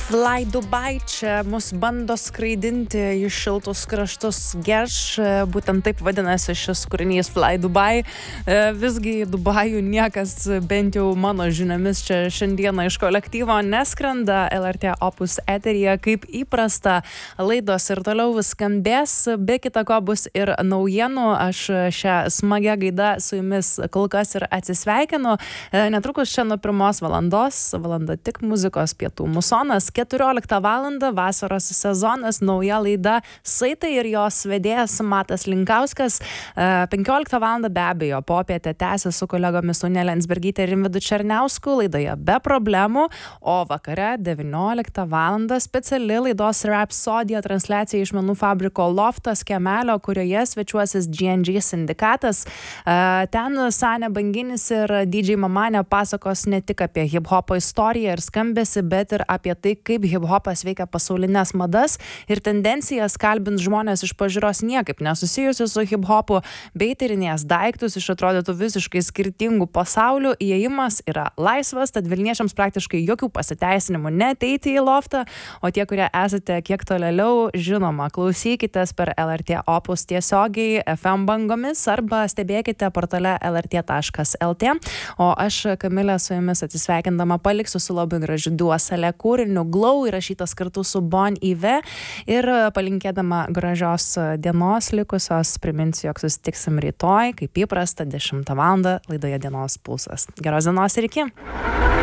Fly Dubai čia mus bando skraidinti į šiltus kraštus Gerš, būtent taip vadinasi šis kūrinys Fly Dubai. Visgi į Dubajų niekas, bent jau mano žiniomis, čia šiandieną iš kolektyvo neskrenda. LRT Opus eteryje kaip įprasta laidos ir toliau skambės, be kita ko bus ir naujienų. Aš šią smagią gaidą su jumis kol kas ir atsisveikinu. Netrukus čia nuo 1 valandos, valanda tik muzikos, pietų musonas, 14 valandą vasaros sezonas, nauja laida Saitai ir jos vedėjas Matas Linkauskas. 15 valandą be abejo popietę tęsia su kolegomis Unė Lensbergytė ir Rimvydu Černiausku laidoje Be problemų, o vakare 19 valandą speciali laidos Rapsodija transliacija iš menų fabriko Loftas Kemelio, kurioje svečiuosis G&G sindikatas. Ten Sanė Banginis ir DJ Mamanė pasakos ne tik apie hip-hopo istoriją ir skambesį, bet ir apie tai, kaip hip-hopas veikia pasaulinės madas ir tendencijas, kalbins žmonės iš pažiūros niekaip nesusijusius su hip-hopu, bei tyrinės daiktus iš atrodytų visiškai skirtingų pasaulių. Įėjimas yra laisvas, tad Vilniečiams praktiškai jokių pasiteisinimų neateiti į loftą, o tie, kurie esate kiek tolėliau, žinoma, klausykitės per LRT Opus tiesiogiai FM bangomis arba stebėkite portale lrt.lt. O aš, Kamilė, su jumis atsisveikindama paliksiu su labai gražiu duoselė kūriniu Glow, įrašytas kartu su Bon Ive, ir palinkėdama gražios dienos likusios priminsiu, jog susitiksim rytoj, kaip įprasta, 10 valandą laidoje Dienos pulsas. Geros dienos ir iki!